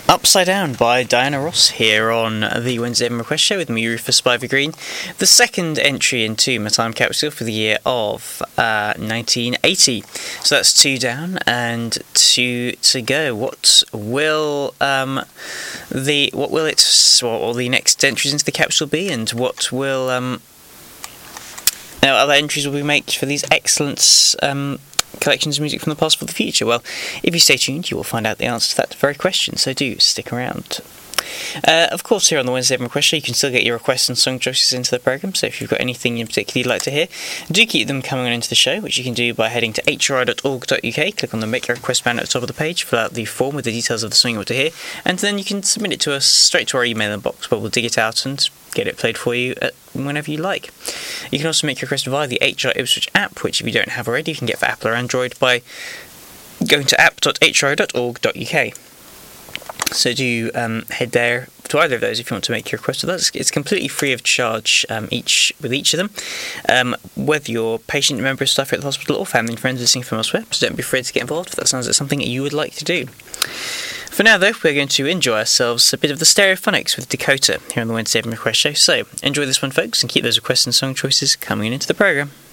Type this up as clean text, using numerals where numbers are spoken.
Upside Down by Diana Ross here on the Wednesday Request Show with me, Rufus Spivey Green. The second entry into my time capsule for the year of 1980. So that's 2 down and 2 to go. What will the next entries into the capsule be, and what will other entries will we make for these excellent collections of music from the past for the future? Well, if you stay tuned, you will find out the answer to that very question, so do stick around. Of course, here on the Wednesday Request Show, you can still get your requests and song choices into the programme, so if you've got anything in particular you'd like to hear, do keep them coming on into the show, which you can do by heading to hri.org.uk, click on the Make a Request banner at the top of the page, fill out the form with the details of the song you want to hear, and then you can submit it to us straight to our email inbox, where we'll dig it out and get it played for you whenever you like. You can also make your request via the HRI Ipswich app, which if you don't have already, you can get for Apple or Android by going to app.hri.org.uk. So do head there to either of those if you want to make your request with us. It's completely free of charge with each of them, whether you're a patient, member of staff at the hospital, or family and friends listening from elsewhere. So don't be afraid to get involved if that sounds like something that you would like to do. For now, though, we're going to enjoy ourselves a bit of the Stereophonics with Dakota here on the Wednesday Request Show. So enjoy this one, folks, and keep those requests and song choices coming into the programme.